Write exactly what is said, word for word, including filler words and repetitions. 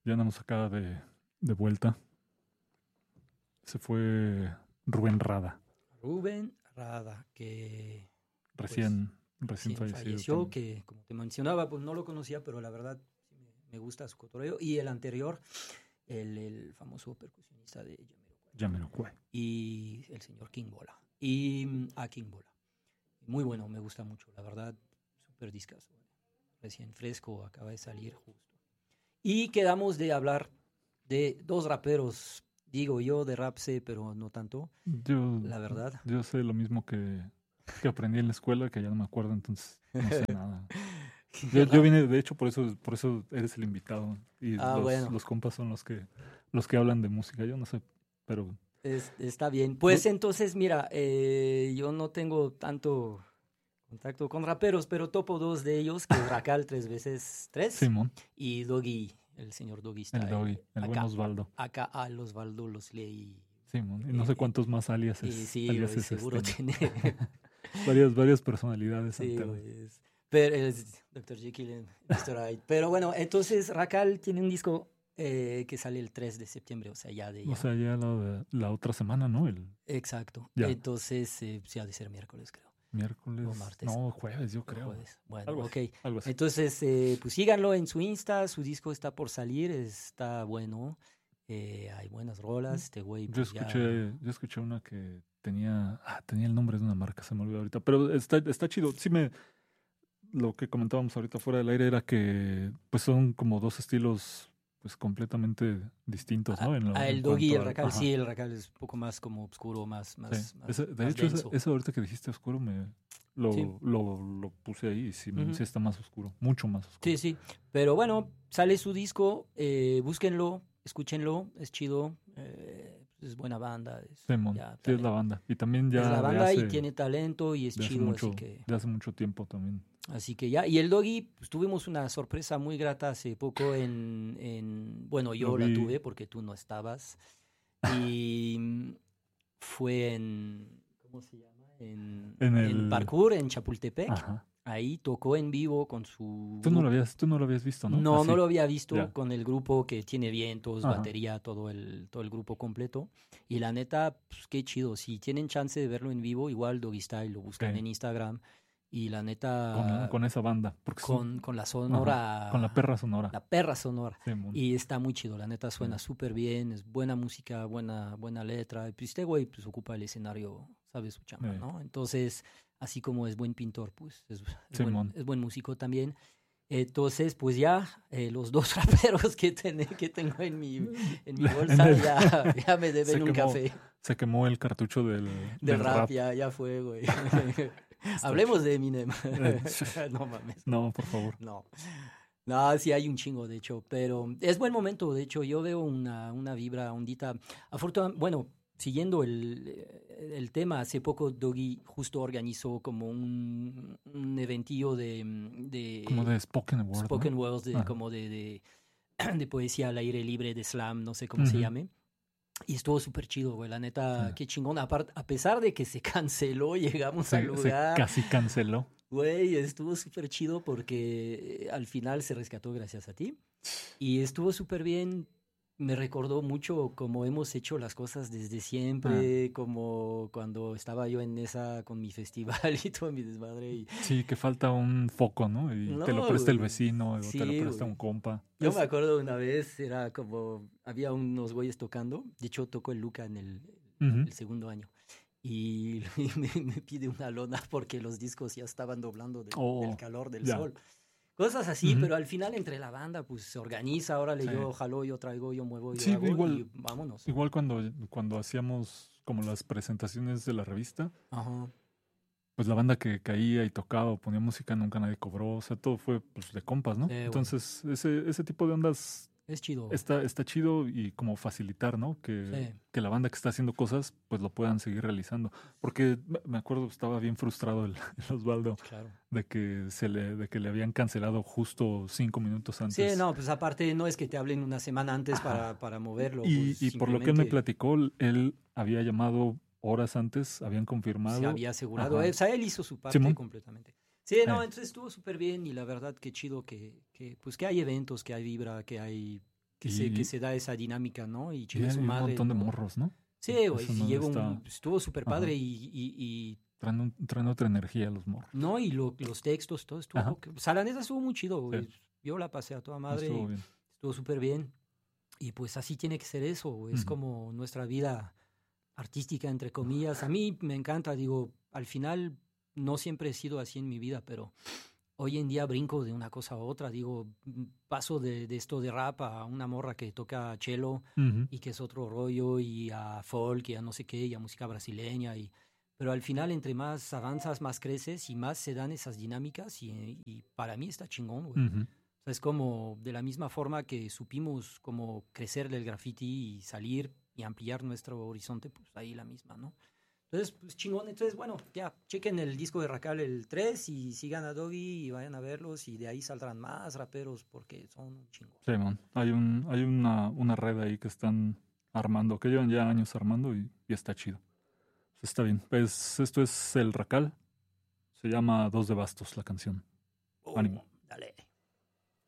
ya andamos acá de, de vuelta. Se fue Rubén Rada. Rubén Rada, que Recién, pues, recién fallecido. falleció, que como te mencionaba, pues no lo conocía, pero la verdad sí me, me gusta su cotorreo. Y el anterior, el, el famoso percusionista de Jamiroquai. Jamiroquai. Y el señor King Bola. Y a King Bola. Muy bueno, me gusta mucho, la verdad, súper discazo. Recién fresco, acaba de salir justo. Y quedamos de hablar de dos raperos. Digo yo, de rap sé, pero no tanto, Yo, la verdad. Yo sé lo mismo que, que aprendí en la escuela, que ya no me acuerdo, entonces no sé nada. Yo, yo vine, de hecho, por eso, por eso eres el invitado. Y ah, los, bueno. los compas son los que, los que hablan de música. Yo no sé, pero... Es, está bien. Pues entonces, mira, eh, yo no tengo tanto contacto con raperos, pero topo dos de ellos, que es Racal tres veces tres Simón. Y Doggy, el señor Doggy está El Doggy, el acá, buen Osvaldo. Acá a los Osvaldo los leí. Simón, y no eh, sé cuántos más aliases. Y sí, aliases güey, seguro este, tiene. varias, varias personalidades. Sí, güey. Pero es doctor Jekyll y mister Hyde. Pero bueno, entonces Racal tiene un disco eh, que sale el tres de septiembre, o sea, ya de ya. O sea, ya la, de, la otra semana, ¿no? El... Exacto. Ya. Entonces, eh, sí, ha de ser miércoles, creo. Miércoles. O martes. No, jueves, yo creo. Jueves. Bueno, algo ok. Así, algo así. Entonces, eh, pues síganlo en su Insta, su disco está por salir, está bueno. Eh, hay buenas rolas, este güey. Pues yo escuché, ya... yo escuché una que tenía, ah, tenía el nombre de una marca, se me olvidó ahorita, pero está, está chido. Sí me, lo que comentábamos ahorita fuera del aire era que, pues son como dos estilos, pues completamente distintos, ¿no? En lo, a el en Doggy y el a, Racal, ajá. sí, el Racal es un poco más como oscuro, más, más, Sí. más Ese, de más hecho, denso. Eso, eso ahorita que dijiste oscuro me lo, Sí. lo, lo puse ahí y sí, Uh-huh. sí está más oscuro, mucho más oscuro. Sí, sí. Pero bueno, sale su disco, eh, búsquenlo, escúchenlo, es chido, eh, es buena banda. Es, sí, mon, ya, sí es la banda. Y también ya es la banda hace, y tiene talento y es chido, mucho, así que... de hace mucho tiempo también. Así que ya, y el Doggy, pues tuvimos una sorpresa muy grata hace poco en, en bueno, yo la tuve porque tú no estabas, y fue en, ¿cómo se llama? En, en, el... en Parkour, en Chapultepec. Ajá. Ahí tocó en vivo con su... Tú no lo habías, tú no lo habías visto, ¿no? No, Así. no lo había visto ya. con el grupo que tiene vientos, Ajá. batería, todo el, todo el grupo completo. Y la neta, pues qué chido. Si tienen chance de verlo en vivo, igual Doggy Style, lo buscan okay. en Instagram. Y la neta... Con, con esa banda. Porque con, son... con la sonora... Ajá. Con la perra sonora. La perra sonora. Sí, y está muy chido. La neta suena súper sí. bien. Es buena música, buena, buena letra. Y pues este güey pues, ocupa el escenario, sabe su chamba, sí. ¿no? Entonces... Así como es buen pintor, pues es, es, buen, es buen músico también. Entonces, pues ya, eh, los dos raperos que, ten, que tengo en mi, en mi bolsa el, ya, ya me deben un quemó, café. Se quemó el cartucho del, del, del rap, rap. Ya, ya fue, güey. Hablemos de Eminem. No mames. No, por favor. No. No, sí hay un chingo, de hecho, pero es buen momento, de hecho, yo veo una, una vibra, ondita. Afortunadamente, bueno, siguiendo el, el tema, hace poco Doggy justo organizó como un, un eventillo de, de... Como de spoken word, Spoken ¿no? words, de, ah. como de, de, de poesía al aire libre, de slam, no sé cómo uh-huh. se llame. Y estuvo súper chido, güey, la neta, sí. qué chingón. Apart, a pesar de que se canceló, llegamos se, al lugar. Se casi canceló. Güey, estuvo súper chido porque al final se rescató gracias a ti. Y estuvo súper bien. Me recordó mucho cómo hemos hecho las cosas desde siempre, ah. como cuando estaba yo en esa con mi festival y todo mi desmadre. Y... Sí, que falta un foco, ¿no? Y no, te lo presta güey. el vecino, sí, o te lo presta güey. un compa. Yo es... me acuerdo una vez, era como, había unos güeyes tocando, de hecho tocó el Luca en el, uh-huh. el segundo año. Y me, me pide una lona porque los discos ya estaban doblando de, oh, del calor del yeah. sol. Cosas así, uh-huh. pero al final entre la banda pues se organiza, órale, sí. yo jalo, yo traigo, yo muevo, yo sí, hago igual, y vámonos. Igual cuando, cuando hacíamos como las presentaciones de la revista, Ajá. pues la banda que caía y tocaba o ponía música nunca nadie cobró, o sea, todo fue pues de compas, ¿no? Eh, Entonces bueno. ese, ese tipo de ondas... Es chido. Está, está chido y como facilitar, ¿no? Que, sí. que la banda que está haciendo cosas, pues lo puedan seguir realizando. Porque me acuerdo, estaba bien frustrado el, el Osvaldo claro. de que se le, de que le habían cancelado justo cinco minutos antes. Sí, no, pues aparte no es que te hablen una semana antes para, para moverlo. Y, pues, y simplemente... por lo que él me platicó, él había llamado horas antes, habían confirmado. Se había asegurado. Él, o sea, él hizo su parte ¿Simón? completamente. Sí, no, eh. entonces estuvo súper bien y la verdad que chido que, que, pues que hay eventos, que hay vibra, que hay... que, se, que se da esa dinámica, ¿no? Y chingue su madre. Un montón de ¿no? morros, ¿no? Sí, güey, si llega está... un, estuvo súper padre y, y, y... Traen, traen otra energía los morros. No, y lo, los textos, todo estuvo... O sea, la neta estuvo muy chido, güey. Sí. Yo la pasé a toda madre. Estuvo bien. Estuvo súper bien. Y pues así tiene que ser eso, güey. Es uh-huh. como nuestra vida artística, entre comillas. A mí me encanta, digo, al final no siempre he sido así en mi vida, pero hoy en día brinco de una cosa a otra. Digo, paso de, de esto de rap a una morra que toca cello uh-huh. y que es otro rollo, y a folk, y a no sé qué, y a música brasileña. Y, pero al final, entre más avanzas, más creces y más se dan esas dinámicas. Y, y para mí está chingón, güey. Uh-huh. O sea, es como de la misma forma que supimos como crecer del graffiti y salir y ampliar nuestro horizonte, pues ahí la misma, ¿no? Entonces, pues chingón. Entonces, bueno, ya, chequen el disco de Racal, el tres, y sigan a Doggy y vayan a verlos, y de ahí saldrán más raperos porque son un chingón. Sí, man. Hay, un, hay una, una red ahí que están armando, que llevan ya años armando y, y está chido. Pues está bien. Pues esto es el Racal. Se llama Dos de Bastos la canción. Oh. Ánimo.